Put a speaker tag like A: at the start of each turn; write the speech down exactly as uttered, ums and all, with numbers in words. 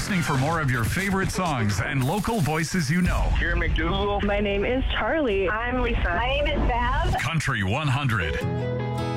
A: listening for more of your favorite songs and local voices you know.
B: Here, McDougal.
C: My name is Charlie.
D: I'm Lisa. My name is Val.
A: Country one hundred.